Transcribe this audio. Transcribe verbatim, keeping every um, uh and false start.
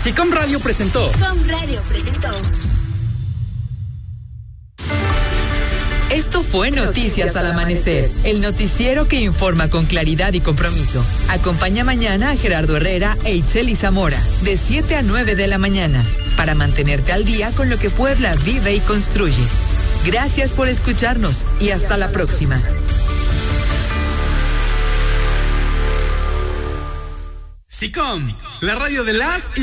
SICOM Radio presentó. SICOM Radio presentó. Esto fue Noticias al Amanecer, el noticiero que informa con claridad y compromiso. Acompaña mañana a Gerardo Herrera e Itzeli Zamora, de siete a nueve de la mañana, para mantenerte al día con lo que Puebla vive y construye. Gracias por escucharnos y hasta la próxima. SICOM, la radio de las